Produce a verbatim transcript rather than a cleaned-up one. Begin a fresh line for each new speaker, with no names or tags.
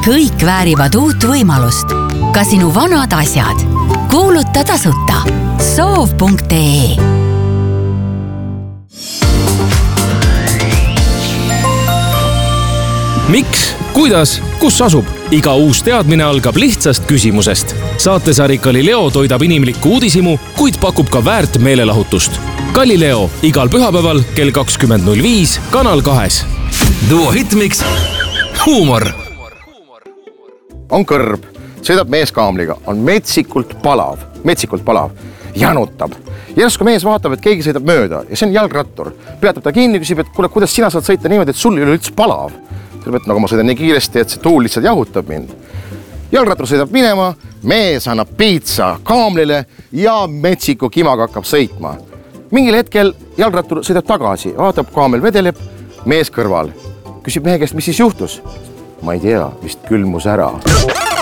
kõik väärivad uut võimalust. Ka sinu vanad asjad. Kuuluta tasuta. soov punkt ee.
Miks, kuidas, kus asub? Iga uus teadmine algab lihtsast küsimusest. Saatesari Galileo toidab inimlikku uudisimu, kuid pakub ka väärt meelelahutust. Galileo igal pühapäeval kell kakskümmend null viis Kanal kahes.
Duo Hitmix. Huumor.
On kõrb, sõidab mees kaamliga, on metsikult palav, metsikult palav, janutab. Järsku mees vaatab, et keegi sõidab mööda ja see on jalgrattur. Peatab ta kinni, küsib, et kuule, kuidas sina saad sõita niimoodi, et sul ei ole üldse palav. Ütleb, et nagu ma sõidan nii kiiresti, et see tuul lihtsalt jahutab mind. Jalgrattur sõidab minema, mees annab piitsa kaamlile ja metsiku kimaga hakkab sõitma. Mingil hetkel jalgrattur sõidab tagasi, vaatab, kaamel vedeleb, mees kõrval. Küsib mehe käest, mis siis juhtus? Ma ei tea, vist külmus ära.